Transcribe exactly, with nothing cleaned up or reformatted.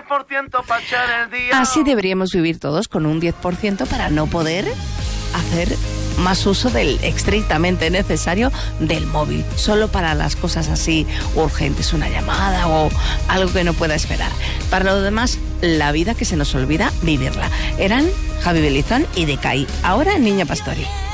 por ciento para echar el día. Así deberíamos vivir todos, con un diez por ciento para no poder hacer más uso del estrictamente necesario del móvil, solo para las cosas así urgentes, una llamada o algo que no pueda esperar. Para lo demás, la vida que se nos olvida vivirla. Eran Javi Belizón y Decay. Ahora Niña Pastori.